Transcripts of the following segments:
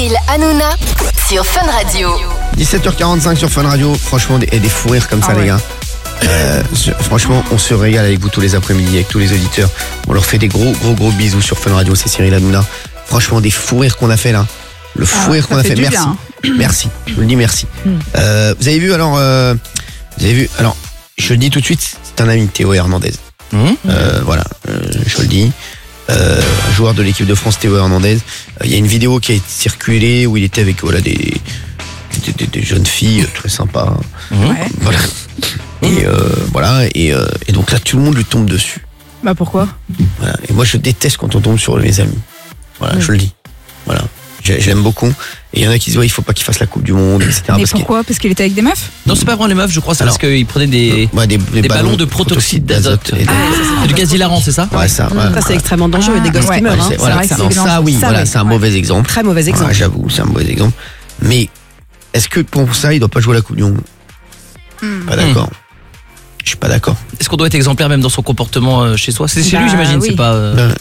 Cyril Hanouna sur Fun Radio. 17h45 sur Fun Radio. Franchement, des fous rires comme ça, les gars. Franchement, on se régale avec vous tous les après-midi, avec tous les auditeurs. On leur fait des gros bisous sur Fun Radio. C'est Cyril Hanouna. Franchement, des fous rires qu'on a fait là. Le fou rire qu'on a fait. Merci. Merci. Je vous le dis merci. Vous avez vu alors, je le dis tout de suite, c'est un ami de Théo Hernandez. Voilà, je le dis. Joueur de l'équipe de France, Théo Hernandez. Il y a une vidéo qui a circulé où il était avec des jeunes filles très sympas. Voilà. Et donc là tout le monde lui tombe dessus. Bah pourquoi? Voilà. Et moi je déteste quand on tombe sur mes amis. Voilà, je le dis. Voilà. J'aime beaucoup. Et il y en a qui disent il faut pas qu'il fasse la Coupe du Monde, etc. Mais pourquoi? Parce qu'il était avec des meufs? Non, c'est pas vraiment les meufs, je crois, c'est parce qu'il prenait des ballons de protoxyde d'azote. C'est du gaz hilarant, c'est ça? Ouais, ça. Ça c'est extrêmement dangereux, il y a des gosses qui meurent. C'est un mauvais exemple. Très mauvais exemple. J'avoue, c'est un mauvais exemple. Mais est-ce que pour ça, il doit pas jouer la Coupe du Monde? Pas d'accord. Je suis pas d'accord. Est-ce qu'on doit être exemplaire même dans son comportement chez soi? C'est chez lui, j'imagine, c'est pas.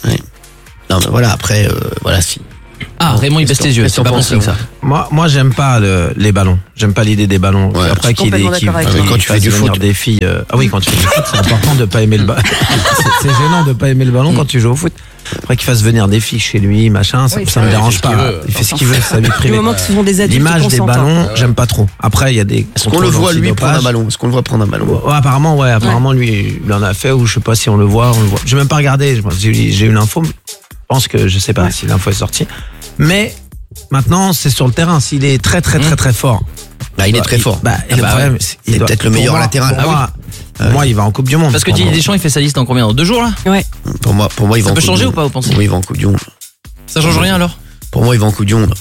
Non, mais voilà, après, si. Raymond il baisse les yeux, c'est pas bon signe ça. Moi j'aime pas les ballons. J'aime pas l'idée des ballons. Ouais, après quand tu fais du foot, des filles. Quand tu fais du foot, c'est important de pas aimer le ballon. C'est gênant de pas aimer le ballon quand tu joues au foot. Après qu'il fasse venir des filles chez lui, machin, ça me dérange pas. Il fait ce qu'il veut, sa vie privée. Du moment que ce sont des adultes l'image des ballons, j'aime pas trop. Après il y a des. Est-ce qu'on le voit lui prendre un ballon? Est-ce qu'on le voit prendre un ballon? Apparemment lui il en a fait, ou je sais pas si on le voit. J'ai même pas regardé. J'ai eu l'info. Je pense que je sais pas si l'info est sortie. Mais maintenant, c'est sur le terrain. S'il est très fort. Il est très fort. Le problème, c'est peut-être le meilleur latéral. Pour moi, il va en Coupe du Monde. Parce que Didier Deschamps, il fait sa liste dans combien? Dans 2 jours là? Ouais. Pour moi, il va en Coupe du Monde. Ça peut changer ou pas, vous pensez? Pour moi, il va en Coupe du Monde. Ça change rien alors? Pour moi, il va en Coupe du Monde.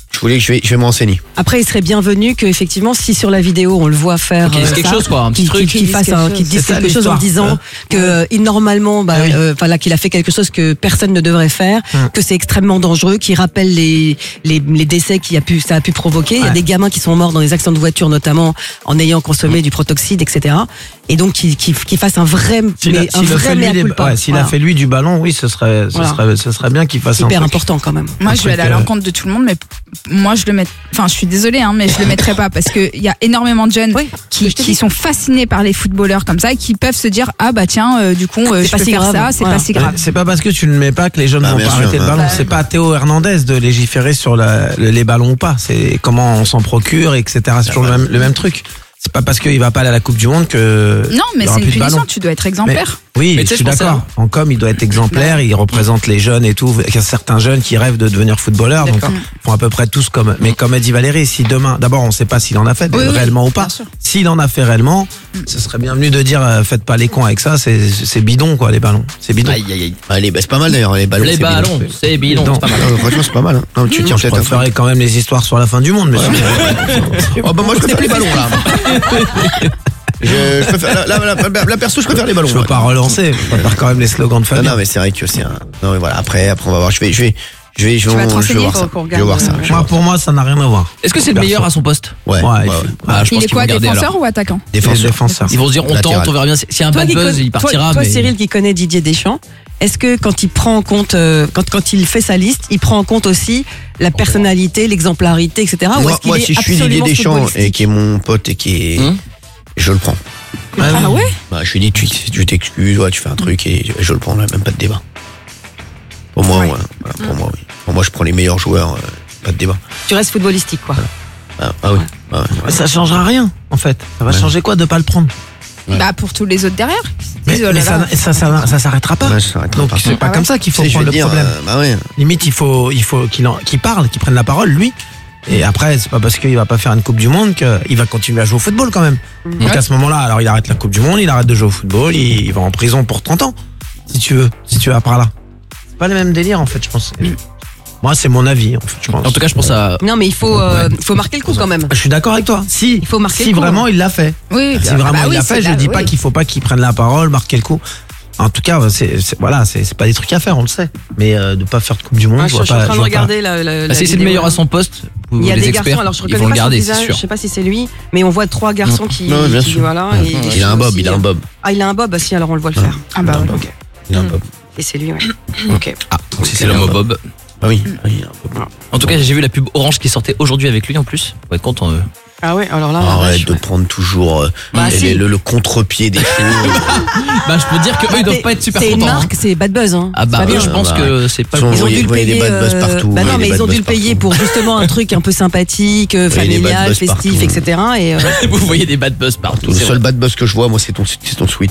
Je vais me renseigner. Après, il serait bienvenu que effectivement, si sur la vidéo on le voit faire qu'il dise quelque chose, quoi, un petit truc, qu'il dise quelque chose en disant que normalement, qu'il a fait quelque chose que personne ne devrait faire, que c'est extrêmement dangereux, qu'il rappelle les décès ça a pu provoquer. Il y a des gamins qui sont morts dans des accidents de voiture, notamment en ayant consommé du protoxyde, etc. Et donc qu'il fasse un vrai mea culpa. S'il a fait lui du ballon, oui, ce serait bien qu'il fasse un truc. Hyper important quand même. Moi, je vais aller à l'encontre de tout le monde, mais moi, je suis désolée, mais je le mettrai pas parce que il y a énormément de jeunes qui sont fascinés par les footballeurs comme ça et qui peuvent se dire du coup, je peux faire ça, c'est pas si grave. C'est pas parce que tu ne le mets pas que les jeunes vont pas arrêter le ballon. C'est pas à Théo Hernandez de légiférer sur les ballons ou pas. C'est comment on s'en procure, etc. C'est toujours le même truc. C'est pas parce qu'il va pas aller à la Coupe du Monde que. Non, mais c'est une punition, tu dois être exemplaire. Mais je suis d'accord. En com, il doit être exemplaire, il représente les jeunes et tout. Il y a certains jeunes qui rêvent de devenir footballeurs, donc ils font à peu près tous comme. Mais comme a dit Valérie, si demain, d'abord, on sait pas s'il en a fait réellement ou pas. S'il en a fait réellement, ce serait bienvenu de dire faites pas les cons avec ça, c'est bidon quoi, les ballons. C'est bidon. Allez, c'est pas mal d'ailleurs, les ballons. C'est bidon, c'est pas mal. Franchement, c'est pas mal. Non, tu tiens peut-être. Je préférerais quand même les histoires sur la fin du monde, mais. Moi, je préfère les ballons là. Je préfère, la perso, je préfère les ballons. Je veux pas relancer. Je préfère quand même les slogans de Fabien. Non, mais c'est vrai que c'est un. Non, mais voilà. Après, on va voir. Je vais voir ça. Pour moi, ça n'a rien à voir. Est-ce que c'est le meilleur à son poste? Ouais. Il est quoi, défenseur ou attaquant? Défenseur. Ils vont se dire on tente, on verra bien. S'il y a un bad buzz, il partira. Toi, Cyril, qui connaît Didier Deschamps, est-ce que quand il prend en compte, quand il fait sa liste, il prend en compte aussi la personnalité, l'exemplarité, etc. Moi, si je suis Didier Deschamps et qui est mon pote et qui est, je le prends. Ah ouais? Je lui dis tu t'excuses, tu fais un truc et je le prends, même pas de débat. Pour moi, pour moi, oui. Pour moi, je prends les meilleurs joueurs, pas de débat. Tu restes footballistique, quoi. Oui. Ça changera rien, en fait. Ça va changer quoi de pas le prendre? Pour tous les autres derrière. Mais ça s'arrêtera pas. Donc c'est pas comme ça qu'il faut prendre le problème. Limite, il faut qu'il parle, qu'il prenne la parole, lui. Et après, c'est pas parce qu'il va pas faire une Coupe du Monde qu'il va continuer à jouer au football quand même. Donc à ce moment-là, alors il arrête la Coupe du Monde, il arrête de jouer au football, il va en prison pour 30 ans. Si tu vas par là. C'est pas le même délire en fait, je pense. Moi, c'est mon avis, en fait, je pense. En tout cas, je pense à. Non, mais il faut marquer le coup quand même. Je suis d'accord avec toi. Il faut marquer le coup. Si vraiment il l'a fait. Oui. Si vraiment il l'a fait, je dis pas qu'il faut pas qu'il prenne la parole, marquer le coup. En tout cas, c'est pas des trucs à faire, on le sait. Mais de pas faire de Coupe du Monde, je suis en train de regarder la si c'est le meilleur à son poste, il y a des garçons, alors je reconnais pas son visage, je sais pas si c'est lui, mais on voit 3 garçons qui voilà. Il a un bob, Ah, il a un bob, si alors on le voit le faire. Ah bah ok. Il a un bob. Et c'est lui, ouais. Ok. Donc si c'est l'homme au bob. Ah oui. En tout cas, j'ai vu la pub Orange qui sortait aujourd'hui avec lui en plus. On va être content. Ah ouais, alors là. Arrête de prendre toujours le contre-pied des choses. Je peux dire qu'eux, ils doivent pas être super contents. C'est une marque, c'est Bad Buzz. Hein. Ah bah, je pense que c'est pas Ils ont dû le payer. Des Bad Buzz partout. Bah non, mais ils ont dû le payer pour justement un truc un peu sympathique, familial, festif, etc. Et vous voyez des Bad Buzz partout. Le seul Bad Buzz que je vois, moi, c'est ton sweat.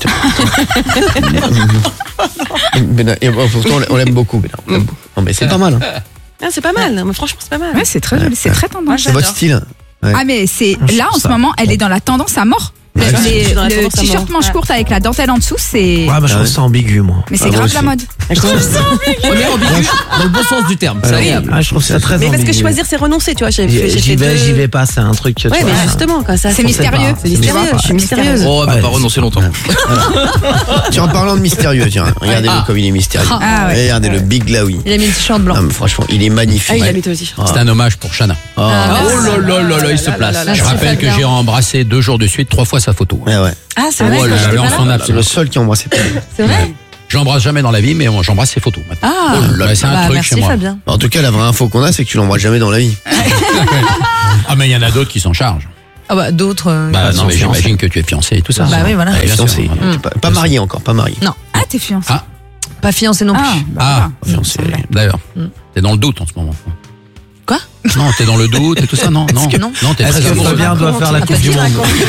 Pourtant, on l'aime beaucoup. Non, mais c'est pas mal. C'est pas mal. Mais franchement, c'est pas mal. Ouais, c'est très joli, c'est très tendance. C'est votre style. Ouais. Ah mais c'est là en ce moment, elle est dans la tendance à mort. Le t-shirt manche courte avec la dentelle en dessous, c'est. Ouais, je trouve ça ambigu, moi. Mais c'est grave la mode. Je trouve ça ambigu dans le bon sens du terme. C'est agréable. Je trouve ça très ambigu. Mais parce que choisir, c'est renoncer, tu vois. J'y vais pas, c'est un truc. Ouais, mais justement, quand ça. C'est mystérieux. C'est mystérieux. Je suis mystérieuse. Oh, elle va pas renoncer longtemps. Tiens, en parlant de mystérieux, regardez-le comme il est mystérieux. Regardez le Big Laoui. Il a mis le t-shirt blanc. Franchement, il est magnifique. Il a mis le t-shirt. C'est un hommage pour Shana. Oh là, il se place. Je rappelle que j'ai embrassé 2 jours de suite 3 fois sa photo. Ouais. Ah, c'est vrai. C'est le seul qui a embrassé. C'est vrai. J'embrasse jamais dans la vie, mais j'embrasse ses photos maintenant. C'est un truc merci chez moi. Fabien. En tout cas, la vraie info qu'on a, c'est que tu l'embrasses jamais dans la vie. Ah, mais il y en a d'autres qui s'en chargent. Ah bah d'autres. Non, mais j'imagine que tu es fiancé et tout ça. Bah oui, voilà. Fiancé. Pas marié encore, pas marié. Non. Ah, t'es fiancé. Pas fiancé non plus. Fiancé. D'ailleurs, t'es dans le doute en ce moment. Quoi? Non, t'es dans le doute et tout ça, non. Non, t'es Est-ce très que amoureux. Fabien doit faire la Coupe du Monde?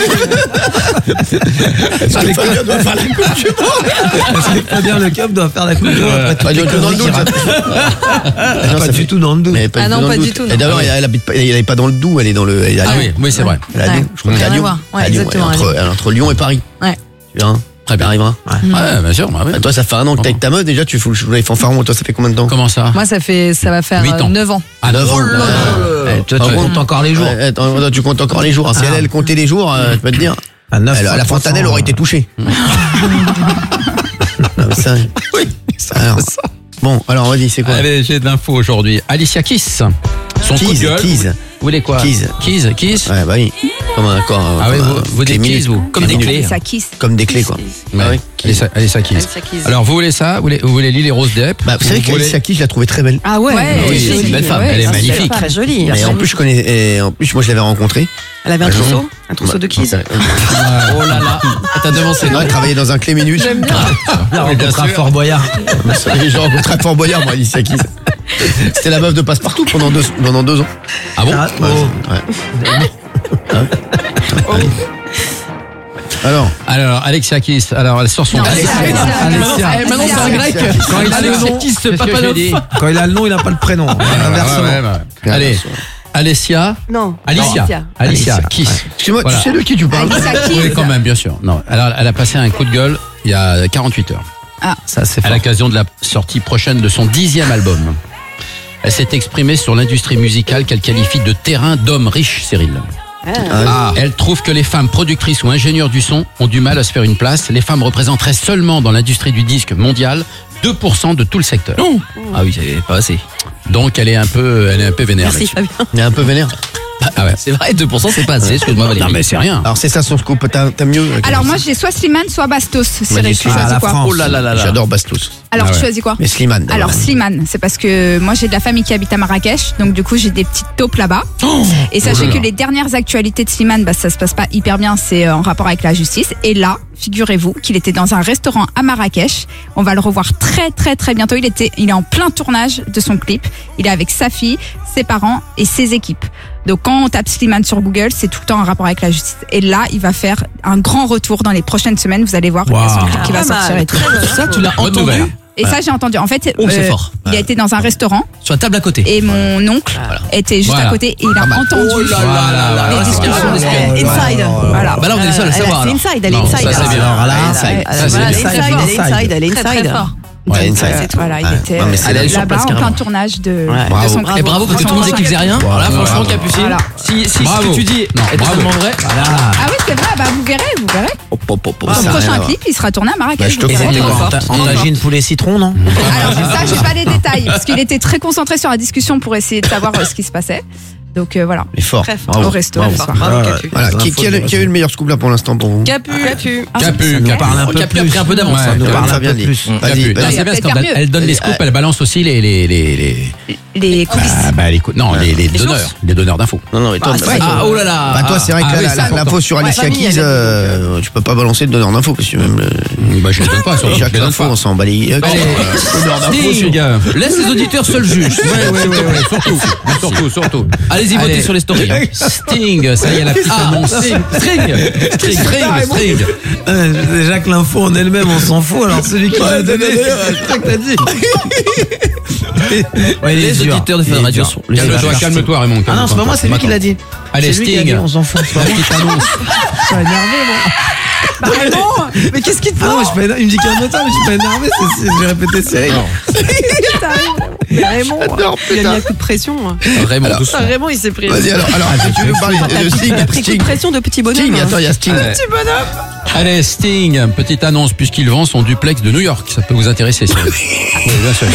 Est-ce que Fabien doit faire la Coupe du Monde? Est-ce que Fabien Le Cap doit faire la Coupe du Monde? Pas du tout dans le doute. Pas du tout dans le doute. Non, pas du tout. Et d'abord, elle est pas dans le Doubs, elle est dans le. Ah oui, c'est vrai. Elle est à Lyon. Je crois qu'elle est à Lyon. Exactement. Elle est entre Lyon et Paris. Ouais. Tu vois? Très bien. Arrivera. Ouais, bien sûr. Toi, ça fait 1 an que t'es avec ta meuf, déjà, tu fous les fanfarons. Toi, ça fait combien de temps? Comment ça? Moi, ça va faire 8 ans. 9 ans. Ah, 9 ans. Toi, tu comptes encore les jours. Tu comptes encore les jours. Si elle comptait les jours, je peux te dire. La fontanelle aurait été touchée. Ça. Bon, alors, vas-y, c'est quoi? Allez, j'ai de l'info aujourd'hui. Alicia Keys. Son coup de gueule. Keys. Vous voulez quoi? Keys. Ouais, bah oui. Comme un accord. Ah oui, vous dites Keys, vous? Comme des clés. Ça kiss. Comme des clés, quoi. Ouais. Alicia Keys. Alors, vous voulez ça? Vous voulez Lily Rose Depp? Vous savez qu'Alicia Keys, je la trouvais très belle. Ah ouais. Oui, c'est une belle femme. Elle est magnifique. Très jolie. Et en plus, moi, je l'avais rencontrée. Elle avait un trousseau de Keys. Oh là là. T'as devancé. Elle travaillait dans un Clé Minute. J'aime bien. Là, on rencontre Fort Boyard. J'ai rencontré à Fort Boyard, moi, Alicia Keys. C'était la meuf de Passepartout pendant 2 ans. Ah bon? Alors, Alicia Keys. Alors, elle sort son. Alicia. Maintenant, c'est un grec. Quand il a le nom, quand il a le nom, il n'a pas le prénom. Inversement. Allez. Alicia. Non. Alicia Keys. Excuse-moi, tu sais de qui tu parles? Oui, quand même, bien sûr. Non, alors, elle a passé un coup de gueule il y a 48 heures. Ça, c'est à l'occasion de la sortie prochaine de son 10e album. Elle s'est exprimée sur l'industrie musicale qu'elle qualifie de terrain d'hommes riches, Cyril. Elle trouve que les femmes productrices ou ingénieurs du son ont du mal à se faire une place. Les femmes représenteraient seulement dans l'industrie du disque mondial 2% de tout le secteur. Ah oui, c'est pas assez. Donc elle est un peu vénère. Merci Fabien. Elle est un peu vénère. Ah ouais, c'est vrai, 2% c'est pas assez, excuse-moi Valérie. Non mais c'est rien. Alors c'est ça son scoop, t'as mieux. Alors moi j'ai soit Slimane, soit Bastos. Cyril, tu choisis quoi? Oh là là là là. J'adore Bastos. Alors tu choisis quoi? Mais Slimane. Alors Slimane, c'est parce que moi j'ai de la famille qui habite à Marrakech, donc du coup j'ai des petites taupes là-bas. Et sachez que les dernières actualités de Slimane, ça se passe pas hyper bien, c'est en rapport avec la justice. Et là, figurez-vous qu'il était dans un restaurant à Marrakech. On va le revoir très très très bientôt. Il est en plein tournage de son clip. Il est avec sa fille, ses parents et ses équipes. Donc quand on tape Slimane sur Google, c'est tout le temps en rapport avec la justice. Et là, il va faire un grand retour dans les prochaines semaines. Vous allez voir, il y a son clip qui va sortir et tout. Ça, tu l'as entendu? Et ça, j'ai entendu. En fait, c'est fort. Il a été dans un restaurant. Sur la table à côté. Et mon oncle était juste à côté et il a entendu les discussions. Inside. Voilà. Bah là, on est les seuls à savoir. C'est inside, elle est inside. Ça, c'est bien. Alors là, inside. Elle est inside. Ouais, inside. Voilà, il était là-bas en plein tournage de son clip. Et bravo parce que tout le monde disait qu'il faisait rien. Voilà, franchement, Capucine. Si ce que tu dis est totalement vrai. Ah oui, c'est vrai, bah vous verrez. Son prochain clip, il sera tourné à Marrakech. En tagine poulet citron, non? Alors ça, j'ai pas les détails parce qu'il était très concentré sur la discussion pour essayer de savoir ce qui se passait. Donc voilà. Mais fort. Au resto. Voilà. Qui a eu le meilleur scoop là pour l'instant pour vous? Capu. nous parle un peu Capu a pris un peu d'avance. nous parle un peu dit. plus. Vas-y. C'est bien parce qu'elle donne les scoops, elle balance aussi les coulisses. les donneurs d'infos. Non, mais toi, Oh là là. bah toi c'est vrai que l'info sur Alicia Keys, tu peux pas balancer de donneur d'infos parce que même Je les donne pas sur chaque info on s'en bat les. Donneur d'infos, les gars. Laisse les auditeurs seuls juger. Surtout. Allez-y, votez sur les stories. Sting, ça y est, la petite annonce. String. Déjà que l'info en elle-même, on s'en fout. Alors celui qui l'a donné, c'est ça que t'as dit. Les auditeurs de Fun Radio sont. Calme-toi, Raymond. Ah non, c'est pas moi, c'est lui qui l'a dit. Allez, Sting. On s'en fout. La petite annonce. Je suis énervé, moi. Raymond, mais qu'est-ce qui te prend? Il me dit calme-toi, mais je suis pas énervé. J'ai répété Cyril. Raymond, il a mis un coup de pression. Raymond, doucement. Raymond, il s'est pris. Vas-y alors tu veux parler de Sting? Il a pris coup de pression de petit bonhomme. Sting, attends, il y a Sting. Petit bonhomme. Allez, Sting, petite annonce, puisqu'il vend son duplex de New York. Ça peut vous intéresser, Cyril. Oui, bien sûr.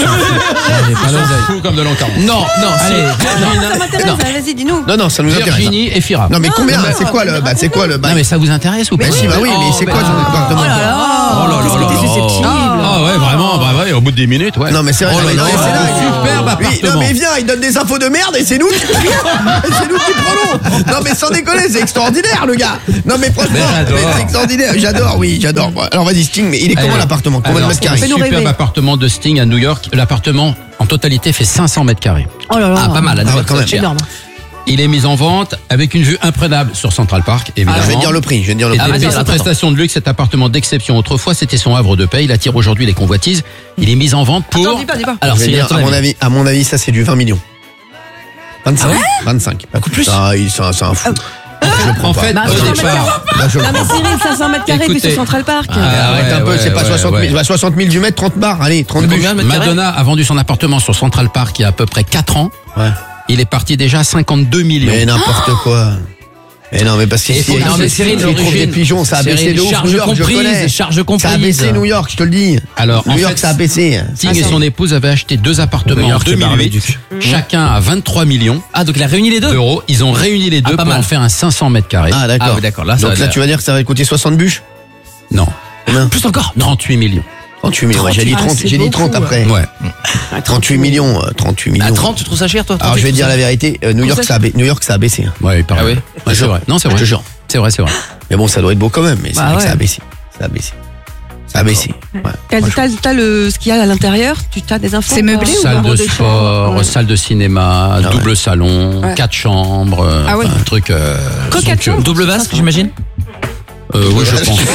Fou comme de l'encarnement. Non, Ça m'intéresse, vas-y, dis-nous. Non, ça nous intéresse. Virginie et Fira. Non mais combien? C'est quoi le Non, mais ça vous intéresse ou pas? Si, bah oui, mais c'est quoi ton département? Oh là là. Qu'est-ce que t'es susceptible. Ah ouais, vraiment, au bout de 10 minutes, ouais. Non mais c'est vrai, c'est superbe superbe appartement. Non mais viens, il donne des infos de merde et c'est nous qui prenons. Non mais sans déconner, c'est extraordinaire le gars. Non mais franchement, c'est extraordinaire. J'adore. Alors vas-y Sting, mais il est comment l'appartement? Combien de mètres carrés? Superbe appartement de Sting à New York. L'appartement en totalité fait 500 mètres carrés. Oh là là. Ah, pas mal, quand même. Énorme. Il est mis en vente avec une vue imprenable sur Central Park, évidemment. Je vais te dire le prix. Et depuis sa prestation de luxe, cet appartement d'exception autrefois, c'était son havre de paix. Il attire aujourd'hui les convoitises. Il est mis en vente pour... Attends, dis pas. Alors, je vais dire, à mon avis, ça c'est du 20 millions. 25. 25. Beaucoup plus. C'est un fou. En fait, au départ... Non mais Cyril, 500 mètres carrés plus sur Central Park. Arrête un peu, c'est pas 60 000. 60 000 du mètre, 30 bars. Allez, 30 000. Madonna a vendu son appartement sur Central Park il y a à peu près 4 ans. Ouais. Il est parti déjà à 52 millions. Mais n'importe quoi. Mais non, mais parce que Cyril, tu trouves des pigeons, ça a baissé de ouf. New York, je connais. Charge comprise. Ça a baissé New York, je te le dis. Alors, New York, ça a baissé. Sting et son épouse avaient acheté 2 appartements en 2008, chacun à 23 millions. Ah, donc il a réuni les deux d'euros. Ils ont réuni les deux pour en faire un 500 mètres carrés. Ah, d'accord. Ah, oui, d'accord. Là, donc là, tu vas dire que ça va coûter 60 bûches? Non. Combien? Plus encore. 38 millions. 38 millions. J'ai dit 30 après. Ouais. 38 millions. 38 millions. À 30, tu trouves ça cher, toi? Alors, je vais te dire la vérité. New York, ça a baissé. Ouais, il paraît. Ah oui. Ouais, c'est vrai. Non, c'est vrai. Je te jure. C'est vrai. Mais bon, ça doit être beau quand même. Mais c'est vrai que ça a baissé. Ça a baissé. T'as ce qu'il y a à l'intérieur? Tu as des infos? C'est meublé ou salle de sport, salle de cinéma, double salon, 4 chambres. Un truc. Quoi, 4 chambres? Double vasque, j'imagine? Oui, je pense.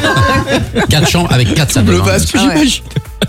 4 chambres avec 4 salles de bain. Le vasque, j'imagine.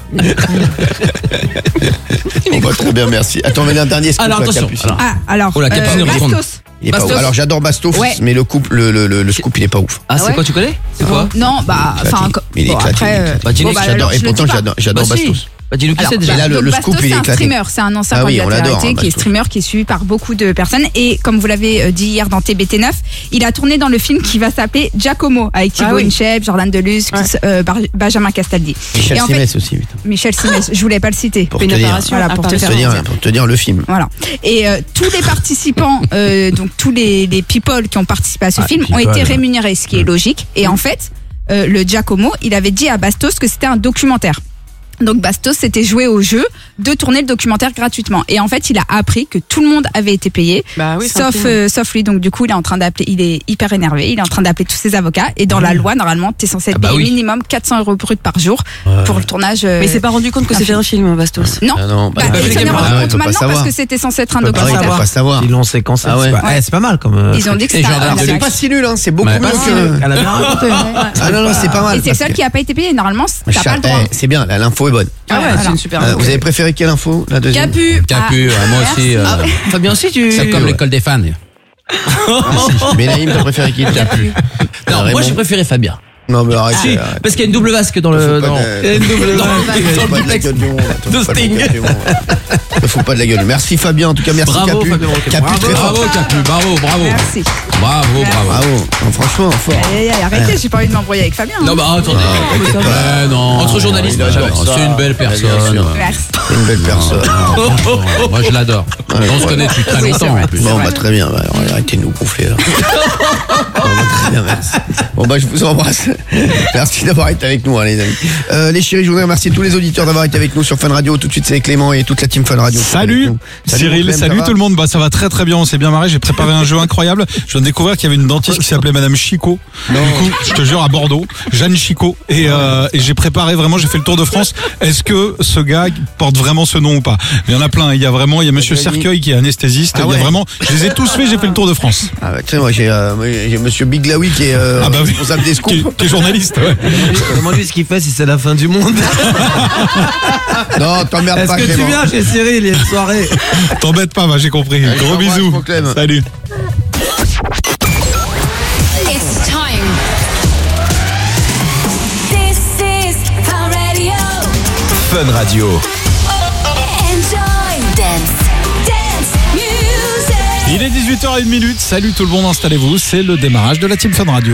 On va trop bien, merci. Attends, mais un dernier scoop. Alors, attention. Bastos. Il est pas ouf. Alors j'adore Bastos, mais le scoop il est pas ouf. Ah, c'est quoi, tu connais? C'est quoi? Non, enfin. Il est éclaté. J'adore. Et pourtant j'adore Bastos. Bah, dis-nous qui c'est déjà. Et là, le Bastos, scoop, il est c'est un éclaté. streamer, c'est un ancien candidat de la réalité qui est streamer, qui est suivi par beaucoup de personnes. Et comme vous l'avez dit hier dans TBT9, il a tourné dans le film qui va s'appeler Giacomo, avec Thibaut Inchep, Jordan Deluxe, Benjamin Castaldi. Michel Simès aussi. Michel Simès, je voulais pas le citer. Pour te dire le film. Voilà. Et tous les participants, donc tous les people qui ont participé à ce film ont été rémunérés, ce qui est logique. Et en fait, le Giacomo, il avait dit à Bastos que c'était un documentaire. Donc Bastos s'était joué au jeu de tourner le documentaire gratuitement. Et en fait, il a appris que tout le monde avait été payé, sauf lui. Donc du coup, il est hyper énervé. Il est en train d'appeler tous ses avocats. Et dans la loi, normalement, t'es censé être payé minimum 400 € brut par jour pour le tournage. Mais il s'est pas rendu compte que c'était un film, Bastos. Non. Il s'en est rendu compte maintenant parce que c'était censé être un documentaire. Pas savoir. Ils l'ont séquencé. C'est pas mal comme. Ils ont dit que c'était pas si nul, hein. C'est beaucoup mieux que. Elle a bien raconté. Ah non, c'est pas mal. Et c'est le seul qui a pas été payé. Normalement, t'as pas le droit. C'est bien. L'info est bonne. Ah ouais, c'est une super info. Vous avez préféré quelle info? La deuxième? Capu, moi aussi. Fabien aussi, tu. C'est comme l'école des fans. Mais Naïm, t'as préféré qui? Non, moi j'ai préféré Fabien. Non, mais arrête. Si, parce qu'il y a une double vasque dans le. Il y a une double vasque de Sting. Ne fous pas de la gueule. Merci Fabien, en tout cas, merci Capu. Bravo Capu, bravo. Merci. Bravo. Non, franchement, fort. Arrêtez, j'ai pas envie de m'embrouiller avec Fabien. Non, bah attendez. Non. Entre journalistes, c'est une belle personne. Merci. C'est une belle personne. Moi, je l'adore. On se connaît depuis très longtemps en plus. Bon, bah très bien. Arrêtez de nous gonfler là. Très bien, merci. Bon, bah je vous embrasse. Merci d'avoir été avec nous, hein, les amis. Les chéris, je voudrais remercier tous les auditeurs d'avoir été avec nous sur Fun Radio. Tout de suite, c'est Clément et toute la team Fun Radio. Salut Cyril, salut tout le monde. Bah ça va très très bien, on s'est bien marré. J'ai préparé un jeu incroyable. Je viens de découvrir qu'il y avait une dentiste qui s'appelait Madame Chicot. Du coup, je te jure, à Bordeaux, Jeanne Chicot. Et j'ai préparé vraiment, j'ai fait le tour de France. Est-ce que ce gars porte vraiment ce nom ou pas? Il y en a plein. Il y a Monsieur Cercueil qui est anesthésiste. Il y a vraiment, je les ai tous faits. J'ai fait le tour de France. Ah bah, tu sais, moi j'ai Monsieur Biglaoui qui est responsable des scoops, qui est journaliste. Ouais. Demande-lui ce qu'il fait si c'est la fin du monde. Non, t'emmerdes pas. Est-ce que tu viens chez Cyril, il y a une soirée? T'embête pas, j'ai compris. Gros bisous. Salut. It's time. This is Fun Radio. Fun Radio. Enjoy. Dance music. Il est 18h01. Salut tout le monde, installez-vous. C'est le démarrage de la Team Fun Radio.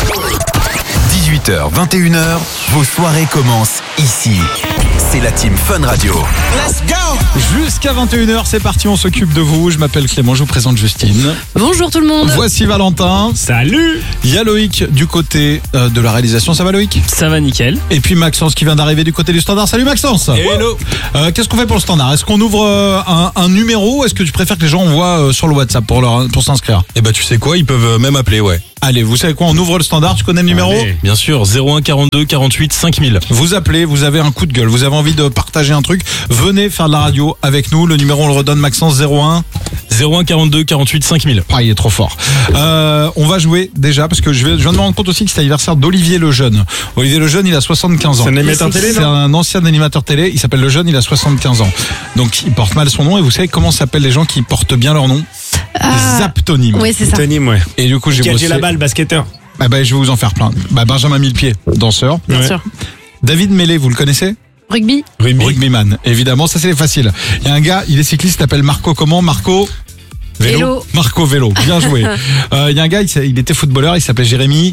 18h, 21h, vos soirées commencent ici. C'est la Team Fun Radio. Let's go! Jusqu'à 21h, c'est parti, on s'occupe de vous. Je m'appelle Clément, je vous présente Justine. Bonjour tout le monde. Voici Valentin. Salut. Il y a Loïc du côté de la réalisation. Ça va Loïc? Ça va nickel. Et puis Maxence qui vient d'arriver du côté du standard. Salut Maxence. Hello. Qu'est-ce qu'on fait pour le standard? Est-ce qu'on ouvre un numéro ou est-ce que tu préfères que les gens envoient sur le WhatsApp pour s'inscrire? Eh ben tu sais quoi, ils peuvent même appeler, ouais. Allez, vous savez quoi, on ouvre le standard, tu connais le numéro? Allez, bien sûr, 01 42 48 5000. Vous appelez, vous avez un coup de gueule, vous avez envie de partager un truc, venez faire de la radio avec nous. Le numéro, on le redonne, Maxence, 01 42 48 5000. Ah, il est trop fort. On va jouer déjà, parce que je viens de me rendre compte aussi que c'est l'anniversaire d'Olivier Lejeune. Olivier Lejeune, il a 75 ans. C'est un animateur télé, C'est un ancien animateur télé, il s'appelle Lejeune, il a 75 ans. Donc il porte mal son nom, et vous savez comment s'appellent les gens qui portent bien leur nom? Des aptonymes. Oui, c'est ça. Aptonyme, ouais. Et du coup, j'ai bossé. la balle, basketteur. Je vais vous en faire plein. Benjamin Millepied, danseur. Bien sûr. David Mellet, vous le connaissez? Rugby. Rugbyman, évidemment, ça c'est facile. Il y a un gars, il est cycliste, il s'appelle Marco comment? Marco Vélo. Marco Vélo, bien joué. Il y a un gars, il était footballeur, il s'appelait Jérémy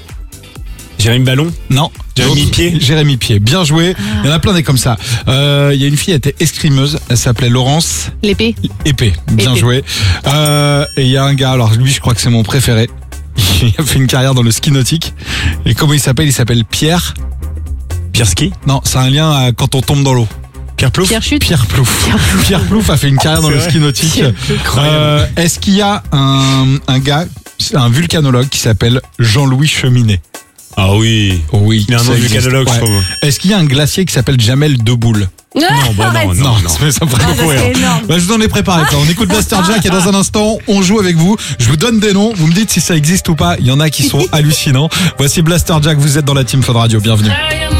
Ballon. Non. Jérémy Pied, bien joué. Il y en a plein des comme ça. Il y a une fille, elle était escrimeuse, elle s'appelait Laurence Épée, bien joué. Et il y a un gars, alors lui je crois que c'est mon préféré. Il a fait une carrière dans le ski nautique. Et comment il s'appelle? Il s'appelle Pierre Ski. Non, c'est un lien à quand on tombe dans l'eau. Pierre Plouf. Pierre Plouf a fait une carrière dans le ski nautique. Est-ce qu'il y a un gars, un vulcanologue qui s'appelle Jean-Louis Cheminet? Ah oui. Oui. Il a un nom de vulcanologue, je trouve. Est-ce qu'il y a un glacier qui s'appelle Jamel Deboule? Non, Non, ça me ferait beaucoup rire. Je vous en ai préparé. On écoute Blaster Jack et dans un instant, on joue avec vous. Je vous donne des noms, vous me dites si ça existe ou pas. Il y en a qui sont hallucinants. Voici Blaster Jack, vous êtes dans la Team Fun Radio, bienvenue.